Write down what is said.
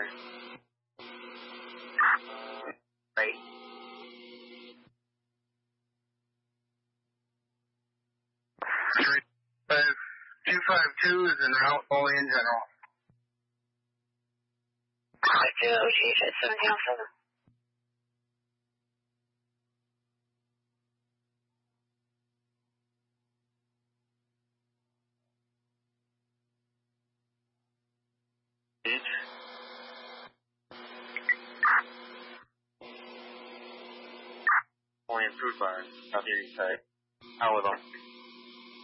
Right. 252 is en route, all in general. 52 OG, 707. Only improved bar, out here inside. Out with them.